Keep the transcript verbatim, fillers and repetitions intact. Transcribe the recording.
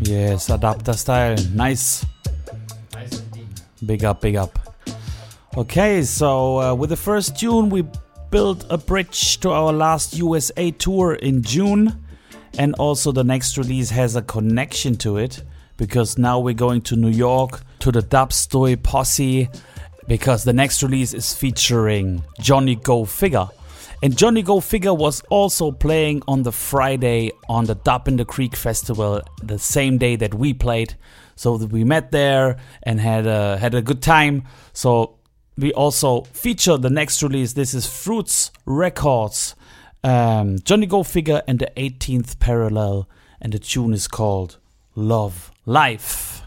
Yes, Adapter style. Nice. Nice indeed. Big up, big up. Okay, so uh, with the first tune, we built a bridge to our last U S A tour in June. And also the next release has a connection to it, because now we're going to New York to the Dubstoi Posse, because the next release is featuring Johnny Go Figure. And Johnny Go Figure was also playing on the Friday on the Dub in the Creek Festival, the same day that we played. So we met there and had a, had a good time. So we also feature the next release. This is Fruits Records, um, Johnny Go Figure and the eighteenth Parallel. And the tune is called Love Life.